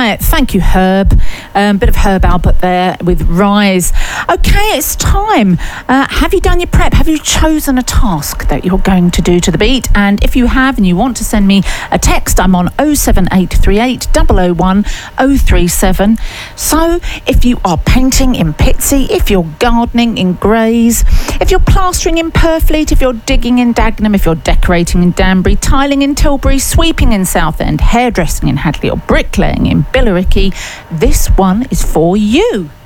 right, thank you, Herb. Bit of Herb Albert there with Rise. Okay, it's time. Have you done your prep? Have you chosen a task that you're going to do to the beat? And if you have and you want to send me a text, I'm on 07838 001 037. So if you are painting in Pitsea, if you're gardening in Grays, if you're plastering in Purfleet, if you're digging in Dagenham, if you're decorating in Danbury, tiling in Tilbury, sweeping in Southend, hairdressing in Hadley, or bricklaying in Billericay, this one is for you.